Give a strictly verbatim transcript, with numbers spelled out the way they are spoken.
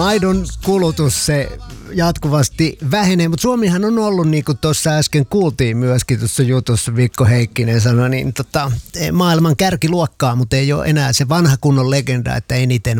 Maidon kulutus se jatkuvasti vähenee, mutta Suomihan on ollut, niin kuin tuossa äsken kuultiin myöskin tuossa jutussa, Mikko Heikkinen sanoi, niin tota, maailman kärkiluokkaa, mutta ei ole enää se vanha kunnon legenda, että eniten